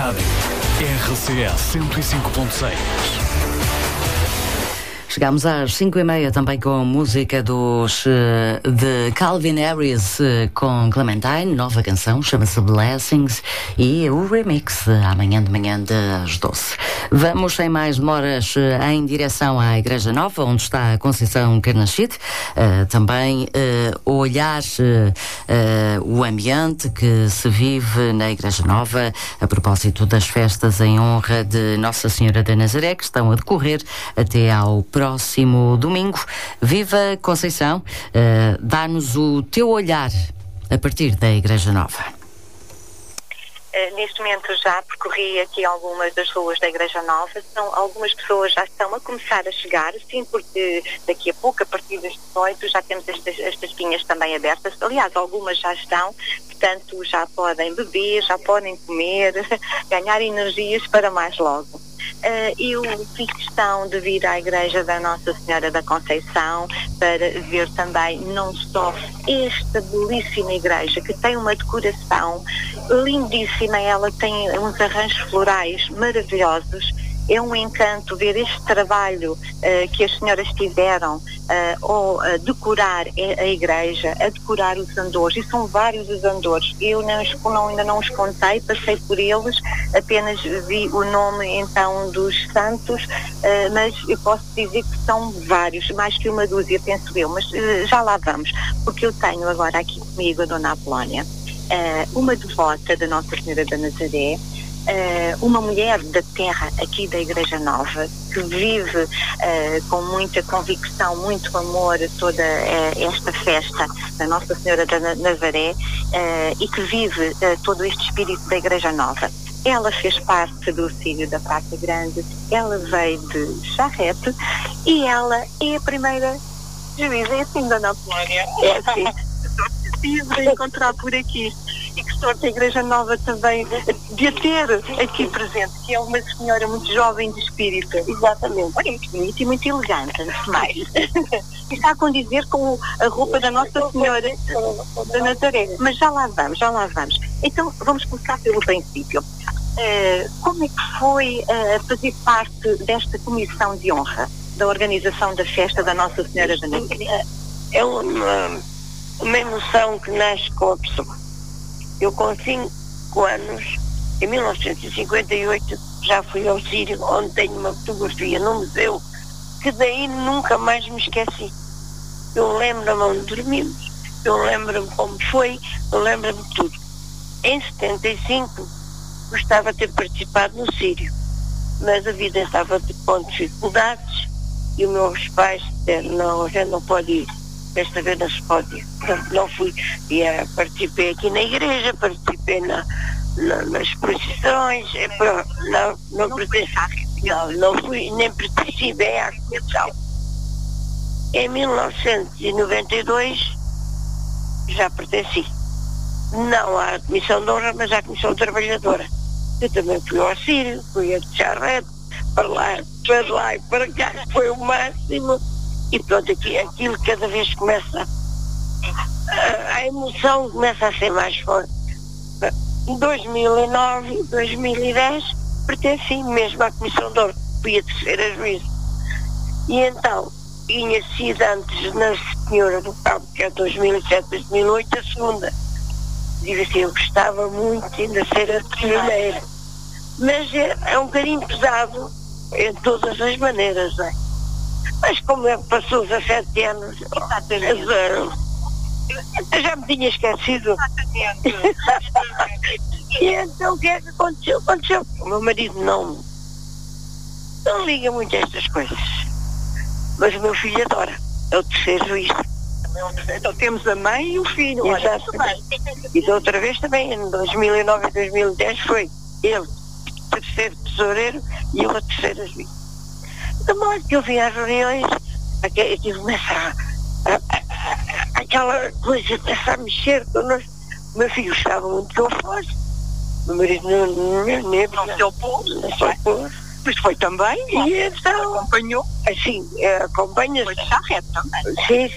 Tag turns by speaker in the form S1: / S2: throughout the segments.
S1: Rádio RCS 105.6.
S2: Chegámos às 5h30 também com a música de Calvin Harris com Clementine, nova canção, chama-se Blessings, e o remix amanhã de manhã das 12. Vamos sem mais demoras em direção à Igreja Nova, onde está a Conceição Carnachide, também olhar o ambiente que se vive na Igreja Nova a propósito das festas em honra de Nossa Senhora da Nazaré, que estão a decorrer até ao próximo domingo. Viva Conceição, dá-nos o teu olhar a partir da Igreja Nova.
S3: Neste momento já percorri aqui algumas das ruas da Igreja Nova. Algumas pessoas já estão a começar a chegar, sim, porque daqui a pouco, a partir das 18, já temos estas pinhas também abertas. Aliás, algumas já estão, portanto já podem beber, já podem comer, ganhar energias para mais logo. Eu fiz questão de vir à Igreja da Nossa Senhora da Conceição para ver também não só esta belíssima igreja, que tem uma decoração lindíssima, ela tem uns arranjos florais maravilhosos. É um encanto ver este trabalho que as senhoras tiveram ao decorar a igreja, a decorar os andores, e são vários os andores. Eu ainda não os contei, passei por eles, apenas vi o nome então dos santos, mas eu posso dizer que são vários, mais que uma dúzia, penso eu, mas já lá vamos, porque eu tenho agora aqui comigo a Dona Apolónia, uma devota da Nossa Senhora da Nazaré, uma mulher da terra aqui da Igreja Nova, que vive com muita convicção, muito amor toda esta festa da Nossa Senhora da Nazaré, e que vive todo este espírito da Igreja Nova. Ela fez parte do Círio da Praça Grande, ela veio de Charrete e ela é a primeira juíza. É assim, Dona Apolónia? É assim. Estou de encontrar por aqui. E que sorte a Igreja Nova também de a ter aqui presente, que é uma senhora muito jovem de espírito. Exatamente. Olha, muito bonita e muito elegante, antes de mais. E está a condizer com a roupa da Nossa Senhora da Nazaré. Mas já lá vamos. Então, vamos começar pelo princípio. Como é que foi fazer parte desta comissão de honra da organização da festa da Nossa Senhora da Nazaré?
S4: É uma emoção que nasce com a pessoa. Eu com 5 anos, em 1958, já fui ao Círio, onde tenho uma fotografia no museu, que daí nunca mais me esqueci. Eu lembro-me onde dormimos, eu lembro-me como foi, eu lembro-me de tudo. Em 75, gostava de ter participado no Círio, mas a vida estava com dificuldades e os meus pais disseram, não, a gente não pode ir. Desta vez não se pode ir. Portanto, não fui. Participei aqui na igreja, participei nas procissões. Não fui, nem participei à comissão. Em 1992 já pertenci. Não à Comissão de Honra, mas à Comissão Trabalhadora. Eu também fui ao Círio, fui a Charrete, para lá e para cá, foi o máximo. E pronto, aquilo cada vez começa, a emoção começa a ser mais forte. Em 2009, 2010, pertenci mesmo à Comissão de Honra, fui a terceira juíza. E então, tinha sido antes na Senhora do Cabo, que é 2007, 2008, a segunda. Digo assim, eu gostava muito de ainda ser a primeira. Mas é um bocadinho pesado em todas as maneiras, não é? Mas como passou 17 anos, eu já me tinha esquecido. E então o que é que aconteceu? O meu marido não liga muito a estas coisas. Mas o meu filho adora. É o terceiro juiz.
S3: Então temos a mãe e o filho.
S4: Exato. E da outra vez também, em 2009 e 2010, foi ele, terceiro tesoureiro, e eu a terceira juiz. De modo que eu vim às reuniões, aquilo começa aquela coisa começa a mexer connosco. O meu filho gostava muito que eu fosse. O meu marido não se opôs.
S3: Mas foi também,
S4: e então
S3: acompanhou.
S4: Assim, acompanha-se.
S3: Foi de Charrete também.
S4: Sim.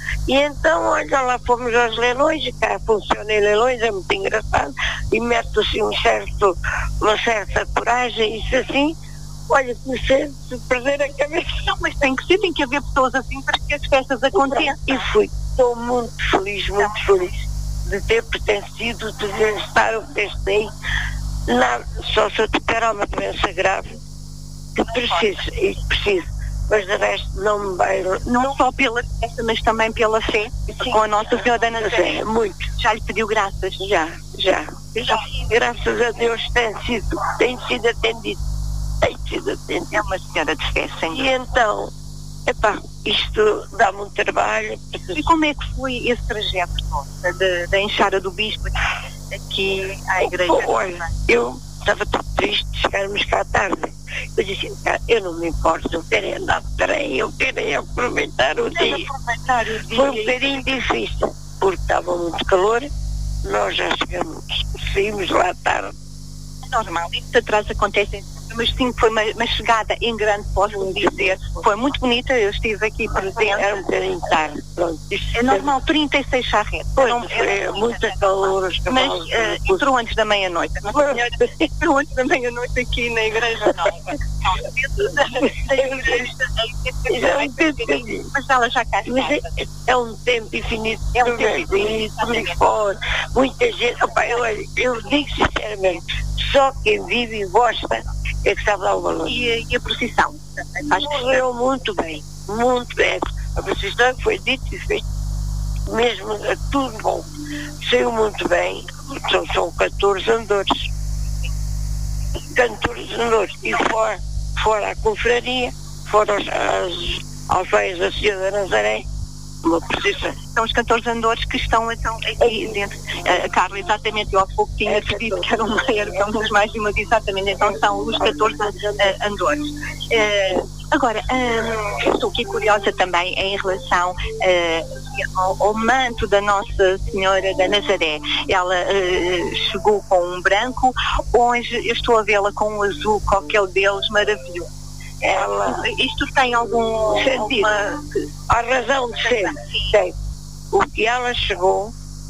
S4: E então, olha, lá fomos aos leilões, e cá funciona em leilões, é muito engraçado, e mete assim uma certa coragem, isso assim, olha, comecei a perder a cabeça.
S3: Não, mas tem que haver pessoas assim para que as festas aconteçam.
S4: E estou muito feliz de ter pertencido, de estar o que testei. Só se eu tiver uma doença grave que preciso, mas de resto não me vai.
S3: Não só pela festa, mas também pela fé, com a Nossa Senhora da Nazaré.
S4: Muito.
S3: Já lhe pediu graças?
S4: Já. Graças a Deus tem sido atendido.
S3: É uma senhora de fé, sem dúvida.
S4: E então, isto dá muito trabalho.
S3: E como é que foi esse trajeto todo, da enxada do Bispo aqui à igreja?
S4: Olha, eu estava tão triste de chegarmos cá à tarde. Eu disse, eu não me importo, eu quero andar de trem, eu quero aproveitar o dia. Foi um bocadinho difícil, porque estava muito calor, nós já saímos lá à tarde.
S3: É normal, isso atrás acontece, mas sim, foi uma chegada em grande, posso dizer. Foi muito bonita, eu estive aqui presente.
S4: Era um bocadinho tarde, pronto.
S3: É normal, 36 charretes.
S4: Foi muita calor.
S3: Mas entrou antes da meia-noite. Entrou antes da meia-noite aqui na Igreja Nova. Mas ela já cá está.
S4: É um tempo infinito. É um tempo infinito, muito fora. Muita gente. Eu digo sinceramente, só quem vive e gosta é que sabe dar o valor.
S3: E a procissão?
S4: Morreu muito bem. A procissão foi dito e feito. Mesmo tudo bom. Saiu muito bem. São 14 andores. E fora a confraria, fora as alfaias da Senhora da Nazaré, uma procissão.
S3: São os 14 andores que estão então aqui dentro. A Carla, exatamente, eu há pouco tinha dito que eram uns mais de uma, exatamente, então são os 14 andores. Agora, estou aqui curiosa também em relação ao manto da Nossa Senhora da Nazaré. Ela chegou com um branco, hoje eu estou a vê-la com um azul, qualquer deles maravilhoso. Isto tem algum
S4: sentido? A razão de ser. Tem. O que ela chegou,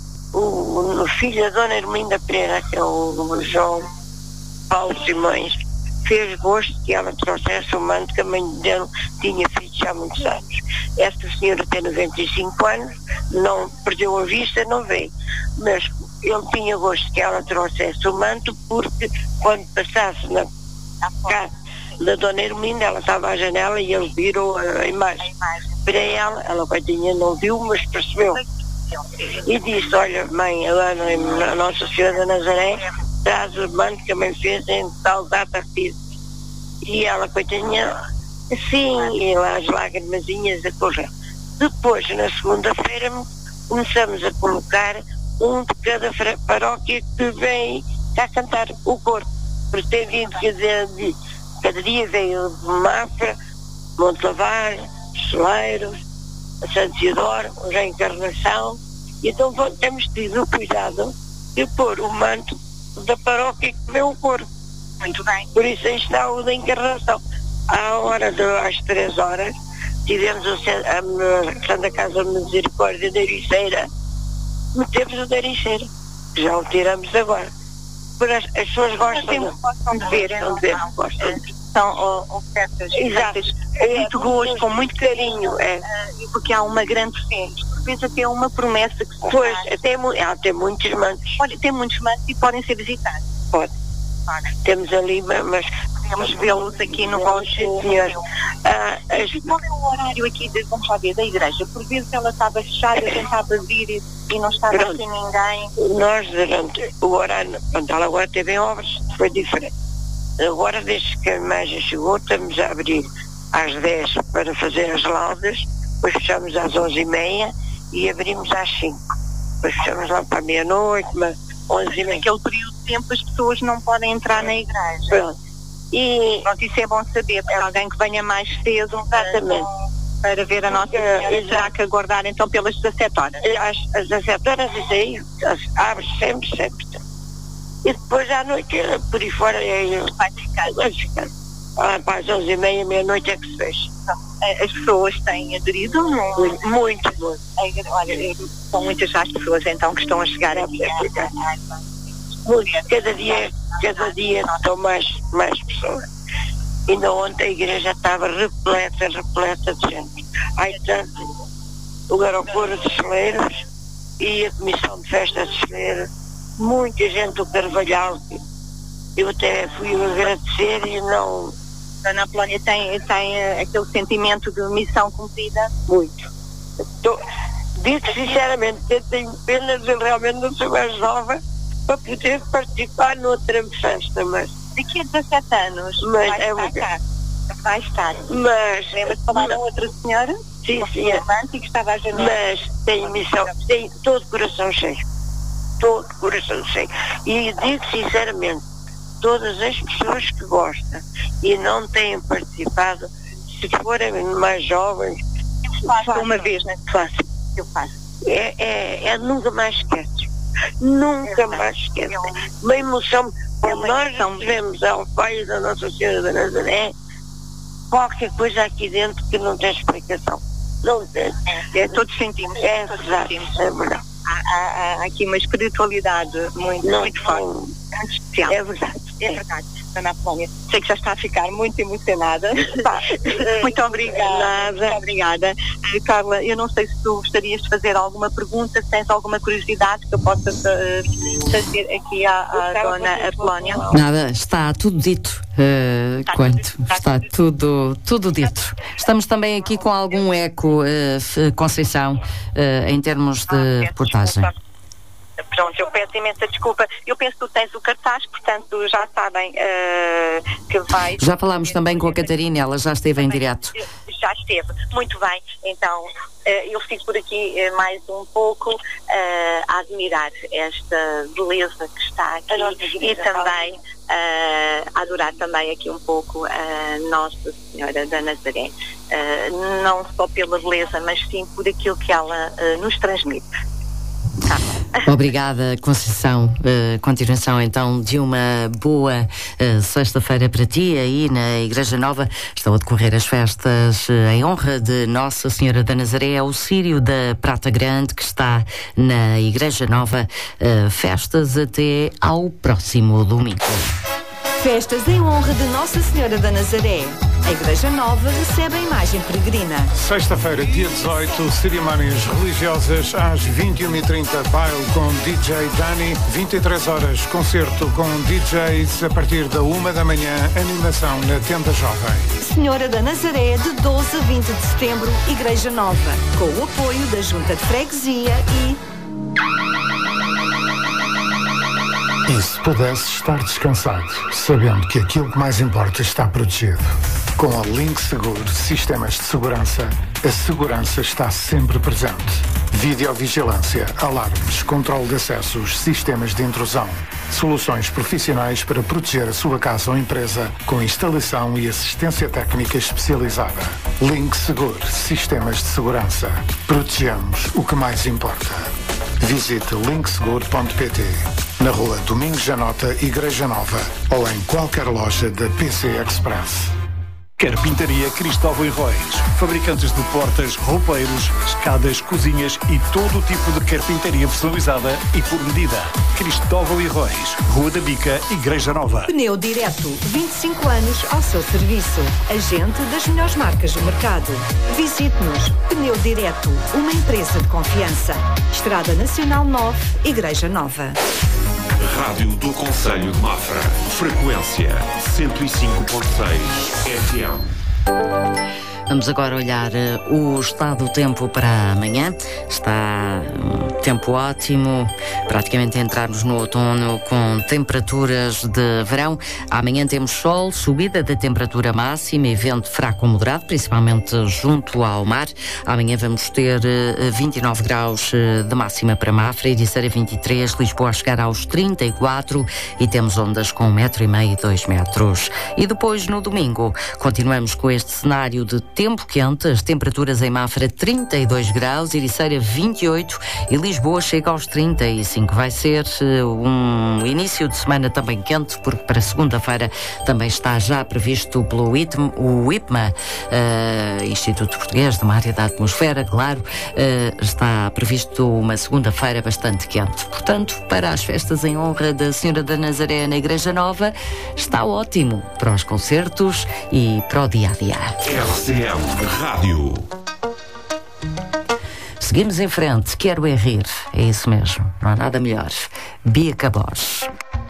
S4: o filho da Dona Herminda Pereira, que é o João Paulo Simões, fez gosto que ela trouxesse o manto que a mãe dele tinha feito já há muitos anos. Esta senhora tem 95 anos, não perdeu a vista, não veio. Mas ele tinha gosto que ela trouxesse o manto, porque quando passasse na casa da Dona Herminda, ela estava à janela e ele virou a imagem para ela coitinha não viu, mas percebeu. E disse, olha mãe, a Nossa Senhora da Nazaré traz o manto que a mãe fez em tal data fiz. E ela coitinha, sim, e lá as lágrimazinhas a correr. Depois, na segunda-feira, começamos a colocar um de cada paróquia que vem cá cantar o coro. Porque tem vindo, quer dizer, cada dia veio de Mafra, Montelavar, Soleiros, a Santo Isidoro, a Encarnação, e então temos tido o cuidado de pôr o manto da paróquia que vê o coro.
S3: Muito bem.
S4: Por isso aí está o da Encarnação. Às 3 horas, tivemos a Santa Casa de Misericórdia da Ericeira, metemos o da Ericeira, já o tiramos agora. As pessoas gostam de ver,
S3: são ofertas muito gosto, com muito carinho, porque há uma grande fé. Por vezes até uma promessa que se faz.
S4: Tem muitos mantos.
S3: Olha, tem muitos mantos e podem ser visitados.
S4: Pode. Temos ali, mas
S3: podemos vê-los aqui no vosso senhor. Qual é o horário aqui da igreja? Por vezes ela estava fechada, tentava vir e não estava aqui ninguém.
S4: Nós, durante o horário, ela agora teve em obras, foi diferente. Agora, desde que a imagem chegou, estamos a abrir às 10 para fazer as laudas, depois fechamos às 11h30 e abrimos às 5. Depois fechamos lá para meia-noite, mas 11h30.
S3: Naquele período de tempo as pessoas não podem entrar na igreja.
S4: Pronto.
S3: E pronto, isso é bom saber, para alguém que venha mais cedo.
S4: Exatamente.
S3: Para ver a Nossa Senhora, terá que aguardar então pelas 17 horas.
S4: Às 17 horas, isso aí abre sempre. E depois à noite, por aí fora,
S3: vai ficar.
S4: Para as 11h30, meia-noite é que se fecha.
S3: as pessoas têm aderido
S4: Muito.
S3: Olha, são muitas já as pessoas então que estão a chegar aqui.
S4: Muito. Cada dia estão mais pessoas. Ainda ontem a igreja estava repleta de gente. Tanto o aeroporto de Celeiros e a Comissão de Festas de Celeiros, muita gente do Carvalhal. Eu até fui agradecer e não...
S3: A Ana Apolónia tem aquele sentimento de missão cumprida?
S4: Muito. Digo sinceramente, eu tenho pena de realmente não ser mais nova para poder participar noutra festa, mas...
S3: Daqui a 17 anos vai estar.
S4: Mas...
S3: Lembra-se de falar a outra senhora?
S4: Sim, senhora.
S3: Que estava a janela.
S4: Mas tem missão, tem todo o coração cheio. E digo sinceramente, todas as pessoas que gostam e não têm participado, se forem mais jovens,
S3: faço uma vez, né?
S4: Eu faço. Nunca mais esquece. Nunca mais esquece. Uma emoção. Nós tivemos ao Pai da Nossa Senhora da Nazaré qualquer coisa aqui dentro que não tem explicação. Não tem.
S3: Todos sentimos.
S4: É verdade.
S3: Há aqui uma espiritualidade muito forte, muito especial.
S4: É verdade.
S3: Ana Apolónia, sei que já está a ficar muito emocionada. Muito obrigada. Muito obrigada. Carla, eu não sei se tu gostarias de fazer alguma pergunta, se tens alguma curiosidade que eu possa fazer aqui à Dona Apolónia.
S2: Nada, está tudo dito. Está tudo dito. Estamos também aqui com algum eco, Conceição, em termos de reportagem.
S3: Pronto, eu peço imensa desculpa. Eu penso que tu tens o cartaz, portanto já sabem que vai...
S2: Já falámos também com a Catarina, ela já esteve em direto.
S3: Já esteve, muito bem. Então, eu fico por aqui mais um pouco a admirar esta beleza que está aqui e também a adorar também aqui um pouco a Nossa Senhora da Nazaré. Não só pela beleza, mas sim por aquilo que ela nos transmite.
S2: Obrigada, Conceição. Continuação então de uma boa sexta-feira para ti. Aí na Igreja Nova estão a decorrer as festas em honra de Nossa Senhora da Nazaré. É o Círio da Prata Grande que está na Igreja Nova. Festas até ao próximo domingo.
S5: Festas em honra de Nossa Senhora da Nazaré. A Igreja Nova recebe a imagem peregrina.
S6: Sexta-feira, dia 18, cerimónias religiosas às 21h30, baile com DJ Dani, 23 horas, concerto com DJs a partir da 1 da manhã, animação na Tenda Jovem.
S5: Senhora da Nazaré, de 12 a 20 de setembro, Igreja Nova, com o apoio da Junta de Freguesia
S6: E se pudesse estar descansado, sabendo que aquilo que mais importa está protegido. Com a Link Seguro Sistemas de Segurança, a segurança está sempre presente. Videovigilância, alarmes, controle de acessos, sistemas de intrusão. Soluções profissionais para proteger a sua casa ou empresa com instalação e assistência técnica especializada. Link Seguro Sistemas de Segurança. Protegemos o que mais importa. Visite linkseguro.pt na rua Domingos Janota, Igreja Nova, ou em qualquer loja da PC Express.
S1: Carpintaria Cristóvão e Reis. Fabricantes de portas, roupeiros, escadas, cozinhas e todo o tipo de carpintaria personalizada e por medida. Cristóvão e Reis, Rua da Bica, Igreja Nova.
S5: Pneu Direto, 25 anos ao seu serviço. Agente das melhores marcas do mercado. Visite-nos. Pneu Direto, uma empresa de confiança. Estrada Nacional 9, Igreja Nova.
S7: Rádio do Concelho de Mafra. Frequência 105.6 FM.
S2: Vamos agora olhar o estado do tempo para amanhã. Está um tempo ótimo, praticamente entrarmos no outono com temperaturas de verão. Amanhã temos sol, subida da temperatura máxima e vento fraco ou moderado, principalmente junto ao mar. Amanhã vamos ter 29 graus de máxima para Mafra, Ericeira 23, Lisboa a chegar aos 34 e temos ondas com 1,5 m e 2 metros. E depois no domingo continuamos com este cenário de tempo quente, as temperaturas em Mafra 32 graus, Ericeira 28 e Lisboa chega aos 35. Vai ser um início de semana também quente, porque para segunda-feira também está já previsto pelo IPMA, Instituto Português de uma Área da Atmosfera, claro, está previsto uma segunda-feira bastante quente. Portanto, para as festas em honra da Senhora da Nazaré na Igreja Nova, está ótimo para os concertos e para o dia-a-dia.
S7: RCM Rádio.
S2: Seguimos em frente, quero é rir, é isso mesmo, não há nada melhor. Bia Cabos.